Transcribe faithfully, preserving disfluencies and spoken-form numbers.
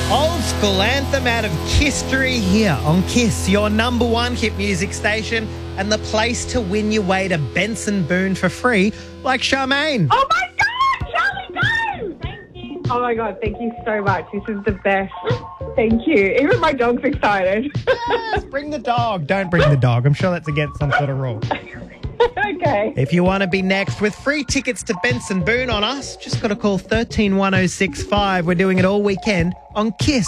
Old school anthem out of History here on Kiss, your number one hit music station and the place to win your way to Benson Boone for free, like Charmaine. Oh my God, Charlie, go! Thank you. Oh my God, thank you so much. This is the best. Thank you. Even my dog's excited. Yes, bring the dog. Don't bring the dog. I'm sure that's against some sort of rule. Okay. If you want to be next with free tickets to Benson Boone on us, just got to call one three one oh six five. We're doing it all weekend on Kiss.